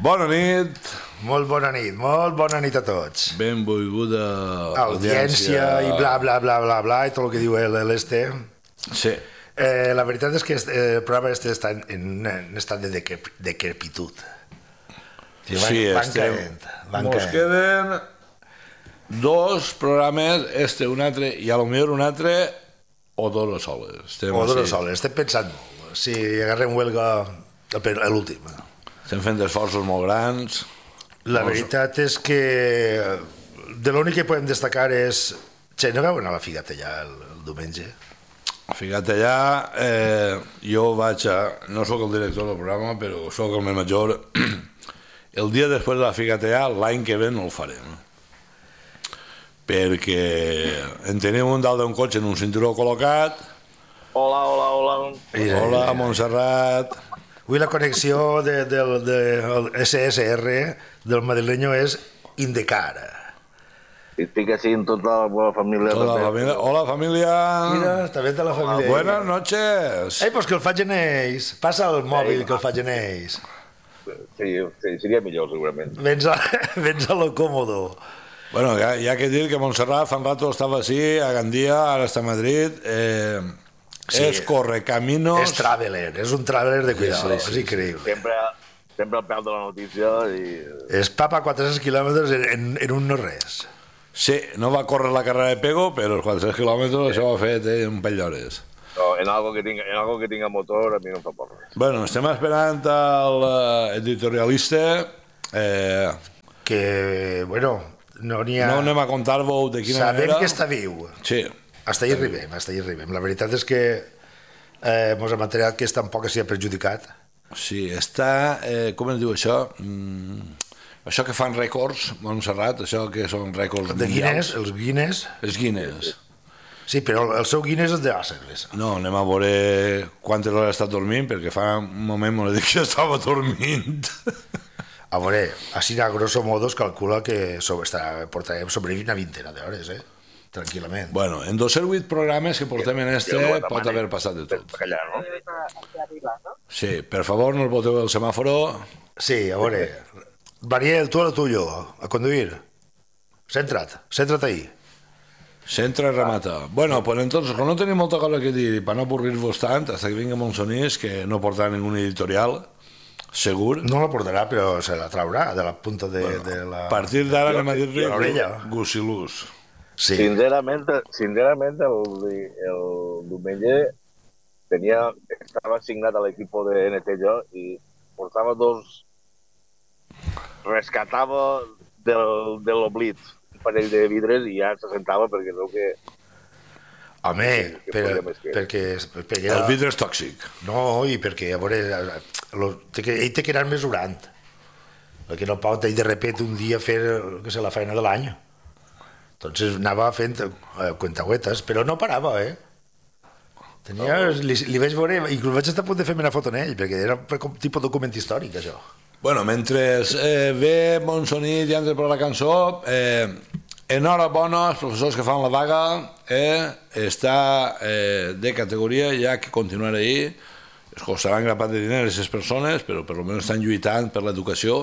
Bona nit. Molt bona nit a tots. Benvolguda audiència i bla bla bla bla bla i tot el que diu l'Este. Sí. La veritat és que el programa este està en estat de decrepitud. Sí, mos queden dos programes, un altre, i a lo millor un altre, o dos soles. O dos soles, estem pensant molt. Si agarrem huelga l'últim. Estem fent esforços molt grans. La veritat és que de l'únic que podem destacar és... Che, no veuen a la Figatellà el diumenge? Figatellà, jo vaig a... No sóc el director del programa, però sóc el més major. El dia després de la Figatellà, l'any que ve no el farem. Perquè en tenim un dalt d'un cotxe en un cinturó col·locat. Hola. Hola, Montserrat. Avui la connexió del SSR del madrileño és Indecar. Estic així en tota la meva família. Hola, família. Mira, també de la família. Buenas noches. Pues que el facin ells. Passa el mòbil que el facin ells. Sí, seria millor, segurament. Vens a lo còmodo. Bueno, hi ha que dir que Montserrat fa un rato estava així, a Gandia, ara està a Madrid. Sí, és correcaminos. És traveler, és un traveler de cuidado, és increïble. Sempre al peu de la notícia. És papa 400 quilòmetres en un no res. Sí, no va córrer la carrera de Pego, però els 400 quilòmetres això ho ha fet un parell d'hores. No, en algo que tinga motor a mi no em fa por res. Bueno, estem esperant l'editorialista que, bueno, no n'hi ha... No anem a contar-vos de quina manera. Sabem que està viu. Sí. Hasta ahí arribem. La veritat és que mos hem enterat que tampoc s'hi ha perjudicat. Sí, està... com es diu això? Això que fan rècords, Montserrat, això que són rècords mundials. Els Guinness. Els Guinness. Sí, però el seu Guinness és d'Àceres. No, anem a veure quantes hores ha estat dormint, perquè fa un moment m'ho dic que estava dormint. A veure, així a grosso modo es calcula que portarem sobre una vintena d'hores, tranquil·lament. Bueno, en 208 programes que portem en pot haver passat de tot. Sí, per favor, no el boteu el semàforo. Sí, a veure, Daniel, tú a lo tuyo, a conduir. Céntrate ahí. Centra i remata. Bueno, pues entonces, com no tenim molta cosa que dir, per no avorrir-vos tant, hasta que vingui Monsonís, que no portarà ningú editorial, segur. No la portarà, però se la traurà de la punta de la... A partir d'ara anem a dir-li Gusilús. Sí. Sincerament, el diumenge estava assignat a l'equip de NTJ i portava rescatava de l'oblit un parell de vidres i ja se sentava perquè veu que... Home, perquè... El vidre és tòxic. No, i perquè, a veure, ell té que anar mesurant. Perquè no pot ell de repente un dia fer la feina de l'any. Entonces anava fent cuentahuetes, però no parava, li vaig veure, inclús vaig estar a punt de fer-me una foto en ell, perquè era un tipus de document històric, això. Bueno, mentre ve Monsonit i entra per la cançó, enhorabona als professors que fan la vaga, està de categoria, ja que continuarà ahí, es costaran grapat de diners a aquestes persones, però per almenys estan lluitant per l'educació.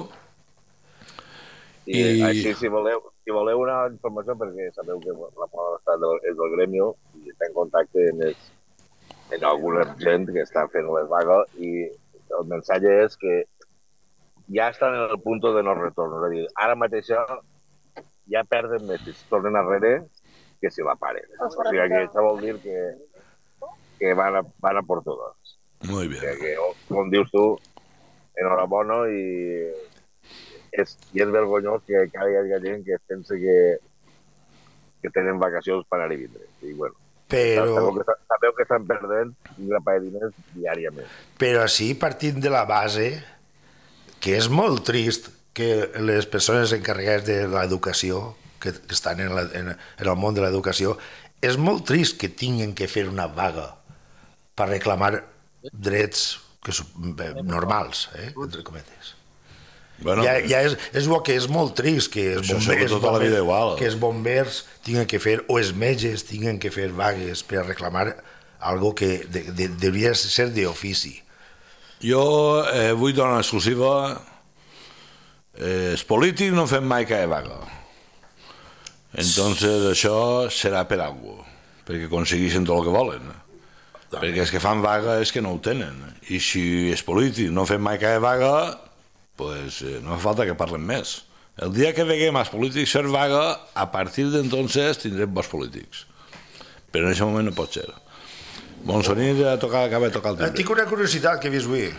I així, si voleu una informació, perquè sabeu que la Paula està del gremio i està en contacte amb alguna gent que està fent les vagues, i el missatge és que ja estan en el punt de no retorn. És a dir, ara mateix ja perden més si tornen enrere que si la paren. O sigui que això vol dir que van a por todos. Muy bien. Que, com dius tu, enhorabona, i és vergonyós que cada dia hi ha gent que es pensa que tenen vacacions per anar i vindre. I bueno, sabeu que estan perdent un grapat de diners diàriament. Però així, partint de la base, que és molt trist que les persones encarregades de l'educació, que estan en el món de l'educació, és molt trist que tinguin que fer una vaga per reclamar drets normals, entre cometes. Ja és bo que és molt trist que els bombers tinguin que fer, o els metges tinguin que fer vagues per reclamar algo que devia ser d'ofici. Jo vull donar una exclusiva els polítics no fem mai cada vaga. Entonces això serà per algú, perquè aconsegueixen tot el que volen. Perquè els que fan vaga és que no ho tenen. I si els polítics no fem mai cada vaga, pues no fa falta que parlem més. El dia que veiem els polítics fer vaga, a partir d'entonces tindrem bons polítics. Però en aquest moment no pot ser. Monsonir acaba de tocar el timbre. Tinc una curiositat que he vist avui.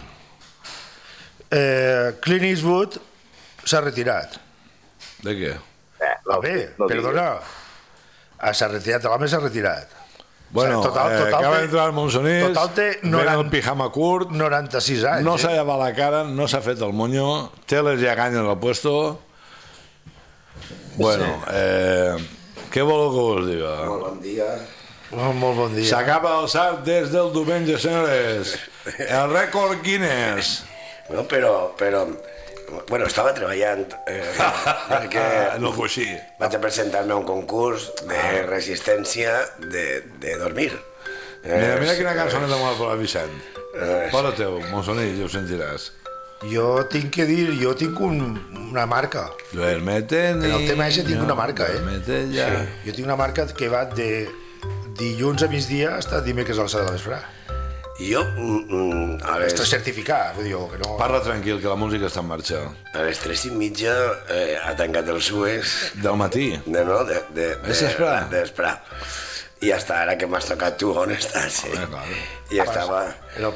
Clint Eastwood s'ha retirat. De què? Perdona. S'ha retirat, l'home s'ha retirat. Bueno, acaba d'entrar el Monsonís, ven el pijama curt, 96 anys. No s'ha llevat la cara, no s'ha fet el moño, té les lleganyes al puesto. Bueno, què voleu que us diga? Molt bon dia. Molt bon dia. S'acaba el salt des del diumenge, senyores. El rècord Guinness. No, però bueno, estava treballant perquè no fos així. Vaig a presentar-me a un concurs de resistència de dormir. Mira quina cançoneta molt per Vicent. Posa teu, Monsonís, ja ho sentiràs. Jo tinc que dir, jo tinc una marca. Duérmete, En el tema ese tinc una marca, Duérmete ja. Jo tinc una marca que va de dilluns a migdia fins dimecres a les 7 de la vespre. Jo, Està certificat, vull dir que no... Parla tranquil, que la música està en marxa. a les 3:30 ha tancat el Suez. Del matí. De vespre? De vespre. I hasta ara que m'has tocat tu, on estàs? Claro. I estava...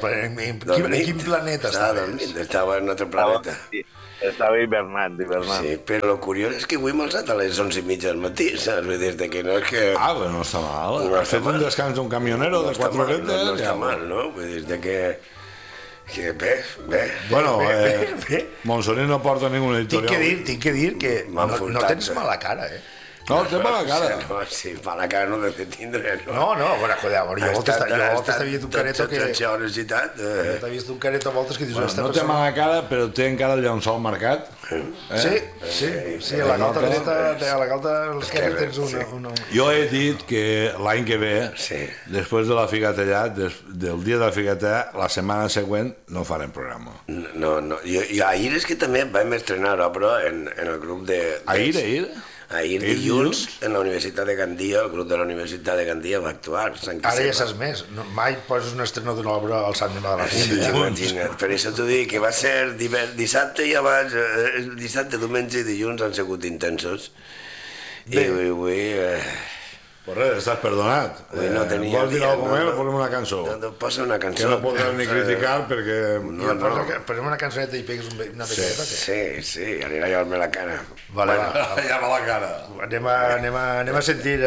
En quin planeta estaves? Estava en un altre planeta. Estava hivernant. Sí, però el curiós és que avui m'ha alçat a les 11:30 del matí, saps? Vull dir que no és que... Bueno, no està mal. No Has fet un descans d'un camionero de 4 horetes. No està mal, no? Vull dir que bé. Bueno, Monsonís no porta ninguna editorial. Tinc que dir que no tens mala cara, No, té mala cara. No, sí, mala cara no de tindre, no? No, bueno, joder, jo voltes t'he vist un careto que... Jo t'he vist un careto voltes que dius... No té mala cara, però té encara el llençol marcat. Sí, a la galta dreta, a la galta esquerra tens una... Jo he dit que l'any que ve, després de la figatellà, del dia de la figatellà, la setmana següent no farem programa. No, jo ahir és que també vam estrenar obra en el grup de... Ahir? Ahir dilluns, en la Universitat de Gandia, el grup de la Universitat de Gandia va actuar. Ara ja saps més, mai poses un estreno d'una obra al Sant Demà de la Funda. Imagina't, per això t'ho dic, que va ser dissabte i abans, dissabte, diumenge i dilluns han sigut intensos. I avui... Pues res, estàs perdonat. Vols dir alguna cosa o posem una cançó? Posa una cançó. Que no podrem ni criticar perquè... Posem una cançoneta i pegues una pequeta? Sí, anirà a llevar-me la cara. Vale, llava la cara. Anem a sentir...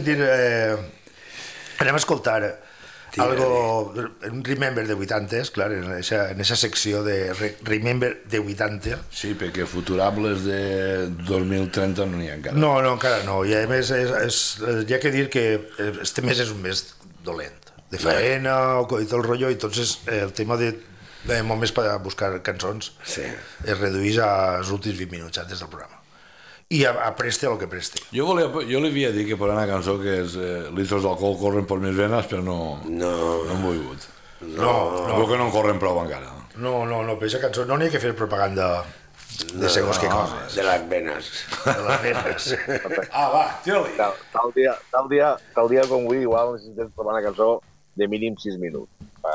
Anem a escoltar algo, un Remember de 80, clar, en esa secció de Remember de 80. Sí, perquè futurables de 2030 no n'hi ha encara. No, encara no, i a més hi ha que dir que este mes és un mes dolent, de faena i tot el rotllo, i entonces el tema de molt més per buscar cançons es redueix als últims 20 minuts antes del programa. I a preste el que preste. Jo li havia dit que posar una cançó que és litros d'alcohol corren per mis venes, però no hem volgut. No. Crec que no en corren prou encara. No, per aquesta cançó no n'hi ha que fer propaganda de segons què coses. De les venes. De les venes. Va, tira-li. Tal dia com avui, igual necessites trobar una cançó de mínim 6 minuts.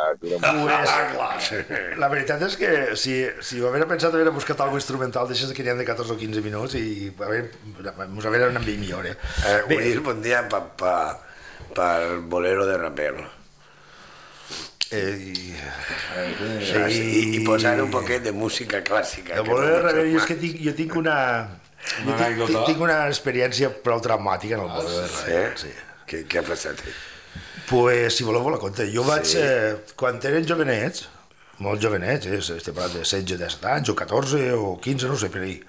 La veritat és que si ho haguera pensat haguera buscat alguna instrumental d'això que n'hi ha de 14 o 15 minuts i ens haguera anat bé millor. Avui és bon dia pel bolero de rapero. I posar un poquet de música clàssica. El bolero de rapero, és que jo tinc una experiència prou traumàtica en el bolero de rapero. Què ha passat? Pues, si voleu, la conta. Jo vaig, quan eren jovenets, molt jovenets, estic parlant de 16, 17 anys, o 14, o 15, no sé, per ahir,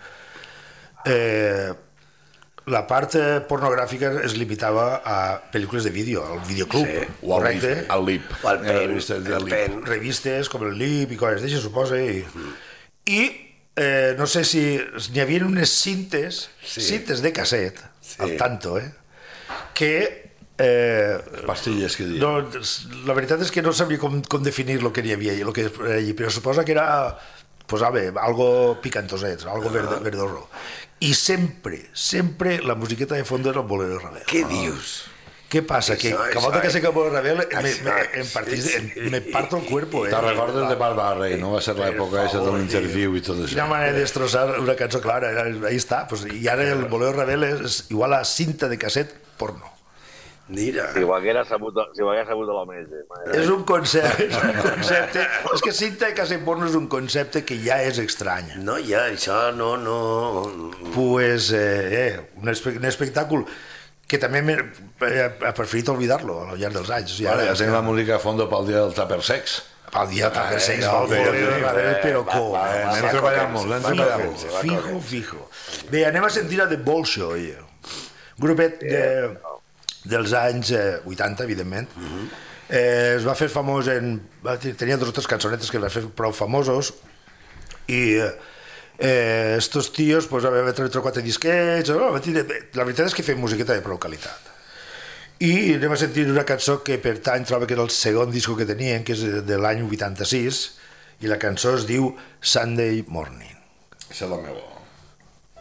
la part pornogràfica es limitava a pel·lícules de vídeo, al videoclub, correcte? Al LIP. O al PEN. Revistes com el LIP i coses d'això, suposa. I no sé si n'hi havia unes cintes de casset, al tanto, que pastilles que diuen. No, la veritat és que no sabia com definir el que hi havia allà, però suposa que era posava algo picantoset, algo verdorro. I sempre la musiqueta de fons era el Bolero Ravel. Què dius? Què passa? Que a volta que sé que el Bolero Ravel me parto el cuerpo. Te recordes de Barbarrey, no? Va ser l'època esa de l'interview i tot això. Quina manera de destrossar una cançó, clar, ahí està. I ara el Bolero Ravel és igual a cinta de casset porno. Mira. Si ho hagués sabut l'home. És un concepte... És que cinta de casset porno és un concepte que ja és estrany. No, ja, això no... Pues, un espectacle que també he preferit oblidar-lo al llarg dels anys. Vale, ja tenim la música a fondo pel dia del tàper sex. Pel dia del tàper sex, però com? Anem treballant-nos, Fijo. Bé, anem a sentir a The Bolshoi, un grupet dels anys 80, evidentment. Es va fer famós tenia 2 o 3 cançonetes que es va fer prou famosos i estos tios pues, van treure 4 disquets. La veritat és que feien musiqueta de prou qualitat. I anem a sentir una cançó que pertany, trobo que era el segon disco que tenien, que és de l'any 86, i la cançó es diu Sunday Morning. Això és la meva.